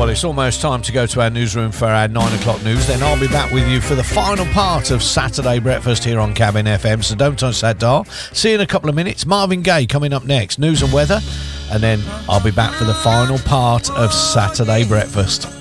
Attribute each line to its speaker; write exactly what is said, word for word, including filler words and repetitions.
Speaker 1: Well, it's almost time to go to our newsroom for our nine o'clock news. Then I'll be back with you for the final part of Saturday Breakfast here on Cabin F M. So don't touch that dial. See you in a couple of minutes. Marvin Gaye coming up next. News and weather. And then I'll be back for the final part of Saturday Breakfast.